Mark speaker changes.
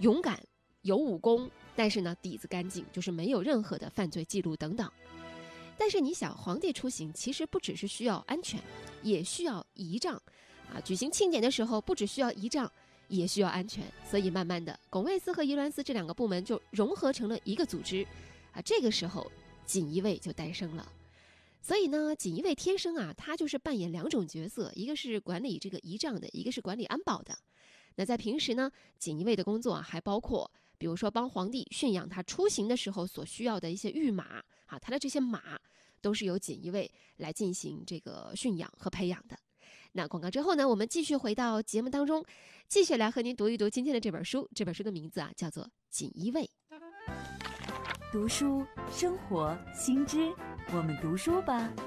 Speaker 1: 勇敢，有武功，但是呢底子干净，就是没有任何的犯罪记录等等。但是你想，皇帝出行其实不只是需要安全，也需要仪仗啊。举行庆典的时候，不只需要仪仗，也需要安全。所以慢慢的，拱卫司和仪銮司这两个部门就融合成了一个组织啊。这个时候，锦衣卫就诞生了。所以呢，锦衣卫天生啊，他就是扮演两种角色，一个是管理这个仪仗的，一个是管理安保的。那在平时呢，锦衣卫的工作啊，还包括比如说帮皇帝驯养他出行的时候所需要的一些御马啊，他的这些马都是由锦衣卫来进行这个驯养和培养的。那广告之后呢，我们继续回到节目当中，继续来和您读一读今天的这本书。这本书的名字啊，叫做《锦衣卫》。
Speaker 2: 读书生活新知，我们读书吧。